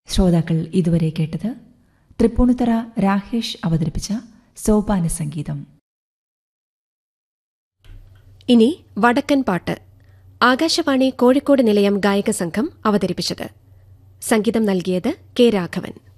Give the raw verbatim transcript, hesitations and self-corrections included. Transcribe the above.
ശ്രോതാക്കൾ ഇതുവരെ കേട്ടത് തൃപ്പൂണിത്തറ രാഹേഷ് അവതരിപ്പിച്ച സോപാന സംഗീതം. ഇനി വടക്കൻ പാട്ട്. ആകാശവാണി കോഴിക്കോട് നിലയം ഗായക സംഘം അവതരിപ്പിച്ചത്. സംഗീതം നൽകിയത് കെ രാഘവൻ.